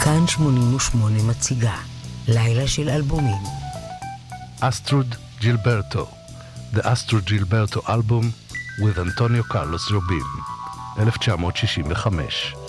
כאן 88 מציגה לילה של אלבומים. Astrud Gilberto, The Astrud Gilberto Album with Antonio Carlos Jobim, 1965.